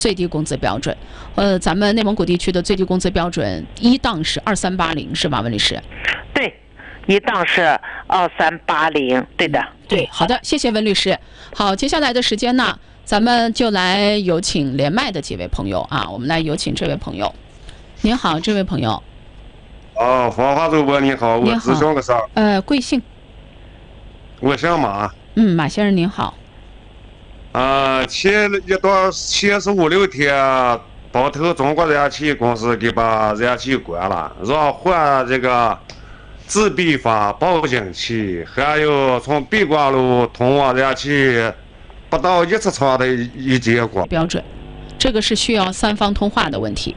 最低工资标准。咱们内蒙古地区的最低工资标准一档是2380，是吧，温律师？ 对，一档是2380，对的。 对，好的，谢谢温律师。好，接下来的时间呢，咱们就来有请连麦的几位朋友啊，我们来有请这位朋友。您好，这位朋友。 芳华主播你好，我咨询个啥？ 贵姓？ 我姓马。 马先生您好。 前一段45、6天，包头中国燃气公司给把燃气关了，让换这个自闭发报警器，还有从闭关路通往燃气不到1次长的一节过标准，这个是需要3方通话的问题。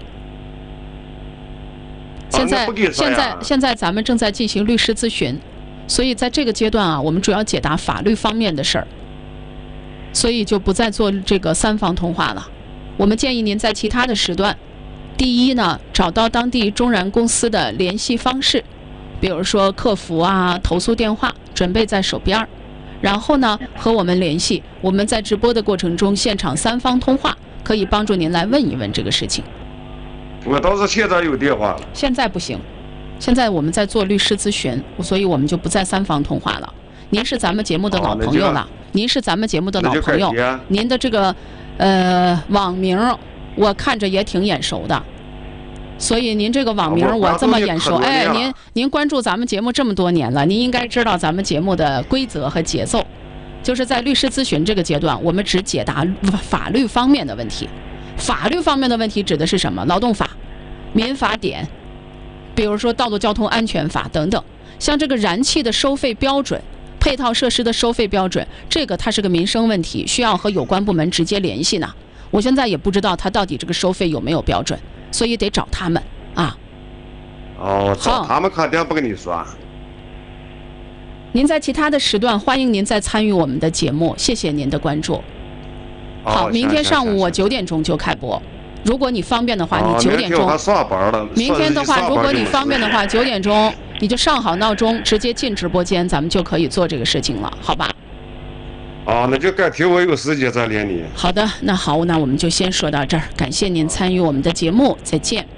现在咱们正在进行律师咨询，所以在这个阶段啊，我们主要解答法律方面的事儿。所以就不再做这个3方通话了。我们建议您在其他的时段，第一呢，找到当地中燃公司的联系方式，比如说客服啊、投诉电话，准备在手边儿。然后呢，和我们联系，我们在直播的过程中，现场3方通话，可以帮助您来问一问这个事情。 我倒是现在有电话了。 现在不行，现在我们在做律师咨询，所以我们就不再3方通话了。您是咱们节目的老朋友了。您是咱们节目的老朋友，您的这个网名我看着也挺眼熟的，所以您这个网名我这么眼熟，哎，您关注咱们节目这么多年了，您应该知道咱们节目的规则和节奏。就是在律师咨询这个阶段，我们只解答法律方面的问题。法律方面的问题指的是什么？劳动法、民法典，比如说道路交通安全法等等。像这个燃气的收费标准、配套设施的收费标准，这个它是个民生问题，需要和有关部门直接联系呢。我现在也不知道它到底这个收费有没有标准，所以得找他们啊。 找他们肯定不跟你说。 您在其他的时段，欢迎您再参与我们的节目，谢谢您的关注。好，明天上午我9点钟就开播。如果你方便的话，你9点钟。明天的话，如果你方便的话，9点钟你就上好闹钟，直接进直播间，咱们就可以做这个事情了，好吧？ 那就改天我有时间再连你。 好的，那好，那我们就先说到这儿，感谢您参与我们的节目，再见。